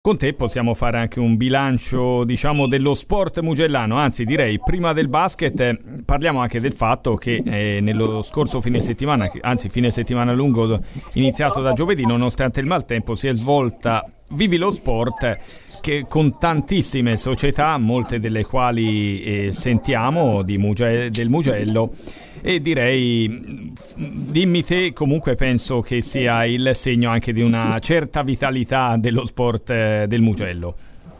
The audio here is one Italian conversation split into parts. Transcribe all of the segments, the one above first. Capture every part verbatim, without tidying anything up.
Con te possiamo fare anche un bilancio, diciamo, dello sport mugellano, anzi direi prima del basket eh, parliamo anche del fatto che eh, nello scorso fine settimana, anzi fine settimana lungo iniziato da giovedì, nonostante il maltempo, si è svolta Vivi lo Sport, che con tantissime società, molte delle quali eh, sentiamo di Muge- del Mugello, e direi, dimmi te, comunque penso che sia il segno anche di una certa vitalità dello sport eh, del Mugello.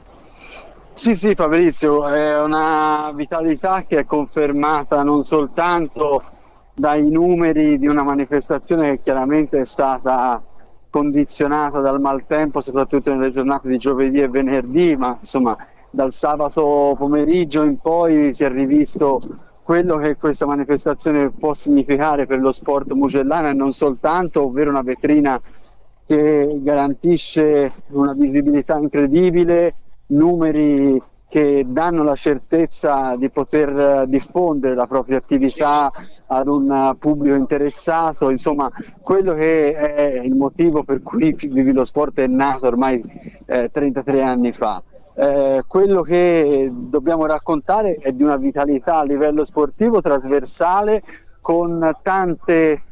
Sì, sì, Fabrizio, è una vitalità che è confermata non soltanto dai numeri di una manifestazione che chiaramente è stata condizionata dal maltempo, soprattutto nelle giornate di giovedì e venerdì, ma insomma dal sabato pomeriggio in poi si è rivisto quello che questa manifestazione può significare per lo sport mugellano e non soltanto, ovvero una vetrina che garantisce una visibilità incredibile, numeri che danno la certezza di poter diffondere la propria attività ad un pubblico interessato, insomma quello che è il motivo per cui Vivi lo Sport è nato ormai eh, trentatré anni fa. Eh, quello che dobbiamo raccontare è di una vitalità a livello sportivo trasversale, con tante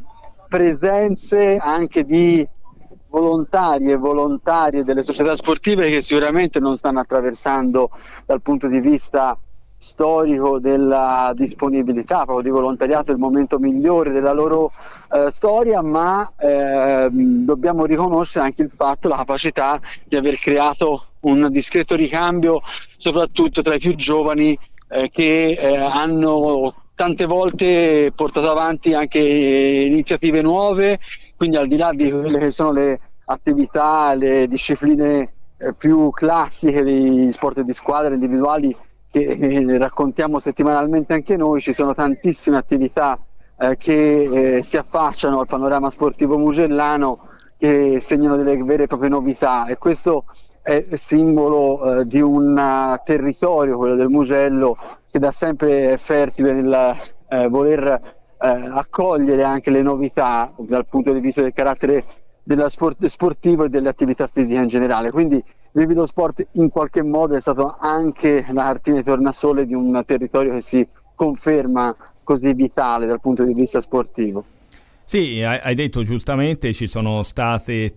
presenze anche di volontari e volontarie delle società sportive che sicuramente non stanno attraversando dal punto di vista storico della disponibilità proprio di volontariato il momento migliore della loro eh, storia, ma eh, dobbiamo riconoscere anche il fatto, la capacità di aver creato un discreto ricambio soprattutto tra i più giovani eh, che eh, hanno tante volte portato avanti anche iniziative nuove, quindi al di là di quelle che sono le attività, le discipline eh, più classiche degli sport di squadra individuali che eh, raccontiamo settimanalmente anche noi, ci sono tantissime attività eh, che eh, si affacciano al panorama sportivo mugellano, che segnano delle vere e proprie novità, e questo è simbolo eh, di un uh, territorio, quello del Mugello, che da sempre è fertile nel eh, voler eh, accogliere anche le novità dal punto di vista del carattere dello sport, sportivo e delle attività fisiche in generale. Quindi Vivi lo Sport in qualche modo è stato anche la cartina di tornasole di un territorio che si conferma così vitale dal punto di vista sportivo. Sì, hai detto giustamente, ci sono state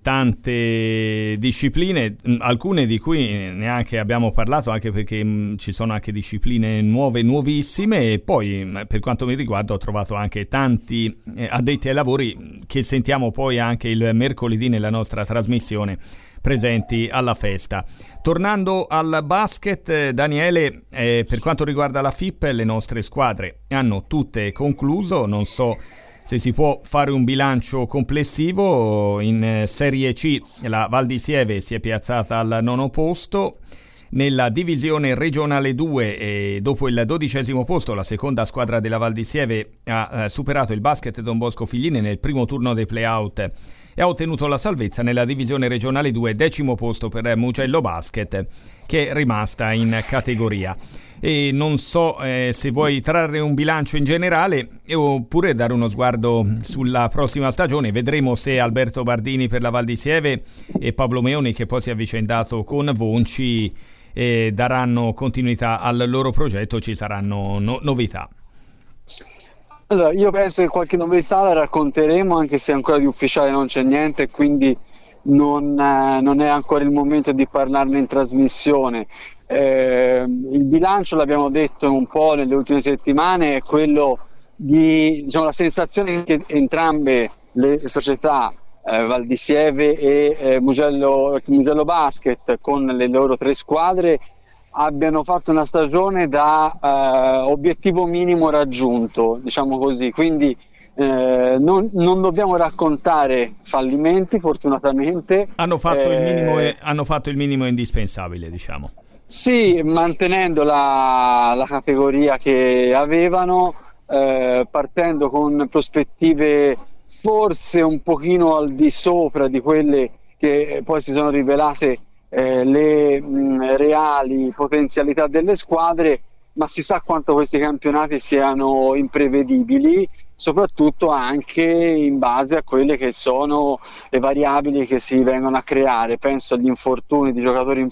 tante discipline, alcune di cui neanche abbiamo parlato, anche perché mh, ci sono anche discipline nuove, nuovissime, e poi per quanto mi riguarda ho trovato anche tanti eh, addetti ai lavori che sentiamo poi anche il mercoledì nella nostra trasmissione, presenti alla festa. Tornando al basket, eh, Daniele, eh, per quanto riguarda la F I P, le nostre squadre hanno tutte concluso, non so se si può fare un bilancio complessivo. In Serie C la Val di Sieve si è piazzata al nono posto, nella divisione regionale due e dopo il dodicesimo posto la seconda squadra della Val di Sieve ha eh, superato il Basket Don Bosco Figline nel primo turno dei play-out e ha ottenuto la salvezza nella divisione regionale due, decimo posto per Mugello Basket, che è rimasta in categoria. E non so eh, se vuoi trarre un bilancio in generale oppure dare uno sguardo sulla prossima stagione. Vedremo se Alberto Bardini per la Val di Sieve e Pablo Meoni, che poi si è avvicendato con Vonci, eh, daranno continuità al loro progetto, ci saranno no- novità. Allora, io penso che qualche novità la racconteremo, anche se ancora di ufficiale non c'è niente, quindi non, eh, non è ancora il momento di parlarne in trasmissione. Eh, il bilancio, l'abbiamo detto un po' nelle ultime settimane, è quello di, diciamo, la sensazione che entrambe le società, eh, Val di Sieve e eh, Mugello, Mugello Basket, con le loro tre squadre, abbiano fatto una stagione da eh, obiettivo minimo raggiunto, diciamo così. Quindi eh, non, non dobbiamo raccontare fallimenti, fortunatamente. Hanno fatto, eh, il minimo, hanno fatto il minimo indispensabile, diciamo. Sì, mantenendo la, la categoria che avevano, eh, partendo con prospettive forse un pochino al di sopra di quelle che poi si sono rivelate eh, le mh, reali potenzialità delle squadre, ma si sa quanto questi campionati siano imprevedibili soprattutto anche in base a quelle che sono le variabili che si vengono a creare. Penso agli infortuni di giocatori